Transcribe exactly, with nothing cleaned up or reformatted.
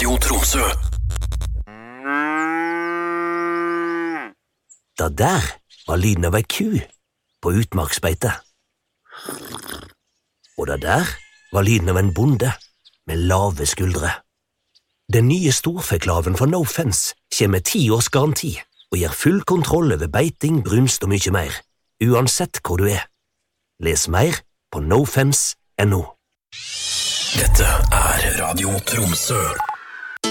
Radio Tromsø. Da der var lyden av ei ku på utmarksbeite. Og da der var lyden av en bonde med lave skuldre. Den nye storfeklaven fra No Fence kommer med ti års garanti og gir full kontroll over beiting, brunst og mye mer, uansett hvor du er. Les mer på nofence punktum no. Dette er Radio Tromsø.